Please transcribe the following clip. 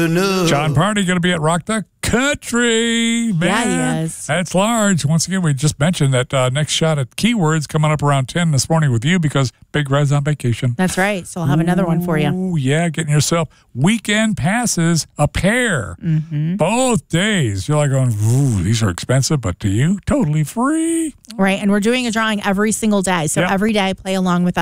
John Party going to be at Rock the Country. Man, yeah, he is. That's large. Once again, we just mentioned that next shot at Keywords coming up around 10 this morning with you because Big Red's on vacation. That's right. So I'll have another one for you. Oh, yeah. Getting yourself weekend passes, a pair. Both days. You're like going, ooh, these are expensive, but to you, totally free. Right. And we're doing a drawing every single day. So every day, play along with us.